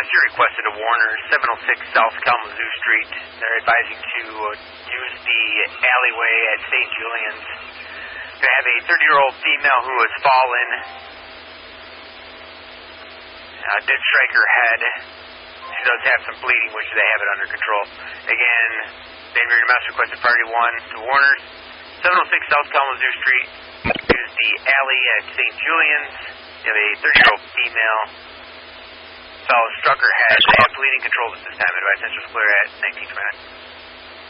your request to Warner, 706 South Kalamazoo Street. They're advising to use the alleyway at St. Julian's. They have a 30-year-old female who has fallen, did strike her head. She does have some bleeding, which they have it under control. Again, David Master requested priority 1 to Warner's, 706 South Kalamazoo Street. Use the alley at St. Julian's. You have a 30-year-old female. Fellow struck her head. They have bleeding control at this time. Advice central is clear at 1929.